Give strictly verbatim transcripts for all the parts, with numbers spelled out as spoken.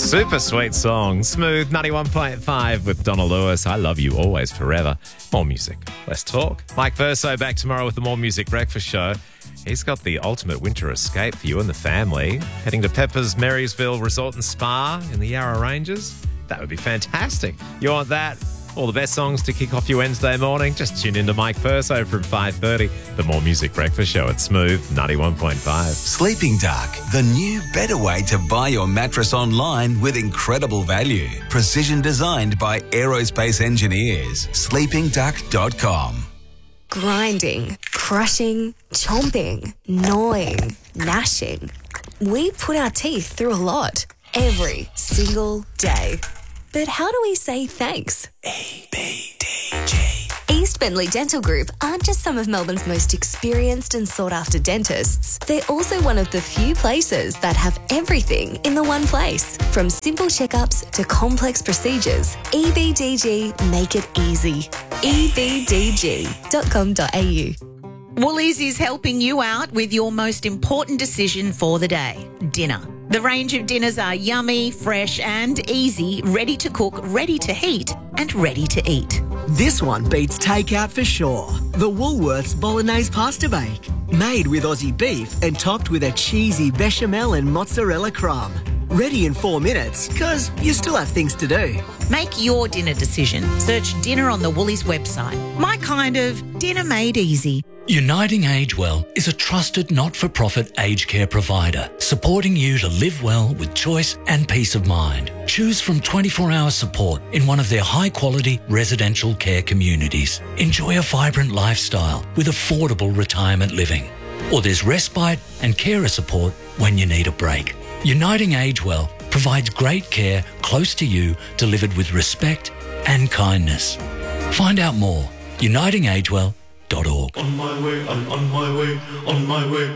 Super sweet song. Smooth ninety-one point five with Donna Lewis. I love you always, forever. More music, less talk. Mike Verso back tomorrow with the More Music Breakfast Show. He's got the ultimate winter escape for you and the family. Heading to Pepper's Marysville Resort and Spa in the Yarra Ranges. That would be fantastic. You want that? All the best songs to kick off your Wednesday morning? Just tune in to Mike Verso from five thirty. The More Music Breakfast Show at Smooth ninety-one point five. Sleeping Duck, the new better way to buy your mattress online with incredible value. Precision designed by aerospace engineers. sleeping duck dot com. Grinding, crushing, chomping, gnawing, gnashing. We put our teeth through a lot every single day. But how do we say thanks? E B D G. East Bentley Dental Group aren't just some of Melbourne's most experienced and sought-after dentists. They're also one of the few places that have everything in the one place. From simple checkups to complex procedures, E B D G make it easy. e b d g dot com dot a u. Woolies is helping you out with your most important decision for the day, dinner. The range of dinners are yummy, fresh and easy, ready to cook, ready to heat and ready to eat. This one beats takeout for sure. The Woolworths Bolognese Pasta Bake. Made with Aussie beef and topped with a cheesy bechamel and mozzarella crumb. Ready in four minutes, because you still have things to do. Make your dinner decision. Search dinner on the Woolies website. My kind of dinner made easy. Uniting Age Well is a trusted not-for-profit aged care provider, supporting you to live well with choice and peace of mind. Choose from twenty-four hour support in one of their high-quality residential care communities. Enjoy a vibrant lifestyle with affordable retirement living. Or there's respite and carer support when you need a break. Uniting Age Well provides great care close to you, delivered with respect and kindness. Find out more. uniting age well dot org. On my way, I'm on my way, on my way.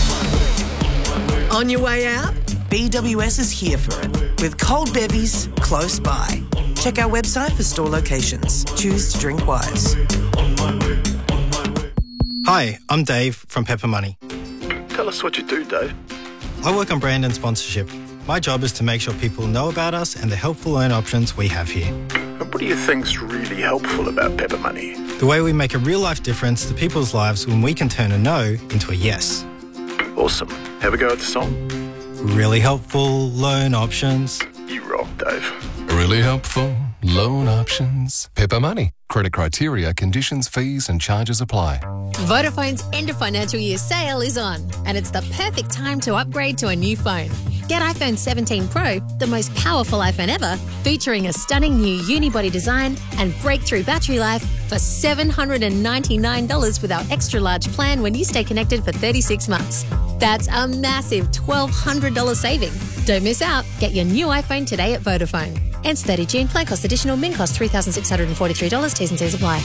On your way out? B W S is here for it, with cold bevies close by. Check our website for store locations. Choose to drink wise. Hi, I'm Dave from Pepper Money. Tell us what you do, Dave. I work on brand and sponsorship. My job is to make sure people know about us and the helpful loan options we have here. And what do you think's really helpful about Pepper Money? The way we make a real-life difference to people's lives when we can turn a no into a yes. Awesome. Have a go at the song. Really helpful loan options. You rock, Dave. Really helpful loan options. Pepper Money. Credit criteria, conditions, fees and charges apply. Vodafone's end of financial year sale is on, and it's the perfect time to upgrade to a new phone. Get iPhone seventeen Pro, the most powerful iPhone ever, featuring a stunning new unibody design and breakthrough battery life for seven hundred ninety-nine dollars with our extra large plan when you stay connected for thirty-six months. That's a massive twelve hundred dollars saving. Don't miss out. Get your new iPhone today at Vodafone. Ends thirty June. Plan cost additional. Min cost three thousand six hundred forty-three dollars. T's and C's apply.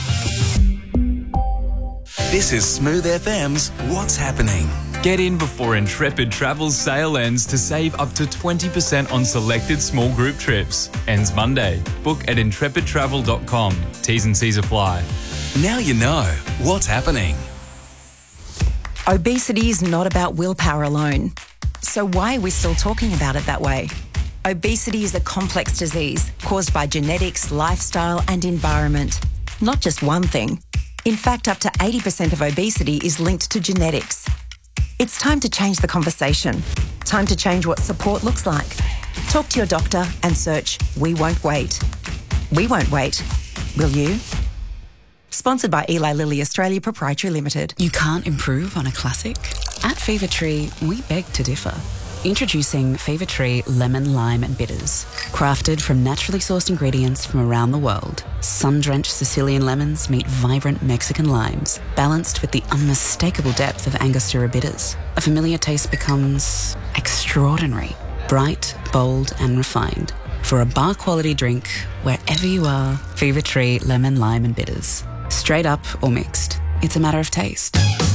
This is Smooth F M's What's Happening. Get in before Intrepid Travel's sale ends to save up to twenty percent on selected small group trips. Ends Monday. Book at intrepid travel dot com. T's and C's apply. Now you know what's happening. Obesity is not about willpower alone. So why are we still talking about it that way? Obesity is a complex disease caused by genetics, lifestyle and environment. Not just one thing. In fact, up to eighty percent of obesity is linked to genetics. It's time to change the conversation. Time to change what support looks like. Talk to your doctor and search We Won't Wait. We won't wait. Will you? Sponsored by Eli Lilly Australia Proprietary Limited. You can't improve on a classic? At Fever Tree, we beg to differ. Introducing Fever Tree Lemon, Lime and Bitters. Crafted from naturally sourced ingredients from around the world, sun-drenched Sicilian lemons meet vibrant Mexican limes, balanced with the unmistakable depth of Angostura bitters. A familiar taste becomes extraordinary, bright, bold and refined. For a bar-quality drink, wherever you are, Fever Tree Lemon, Lime and Bitters. Straight up or mixed, it's a matter of taste.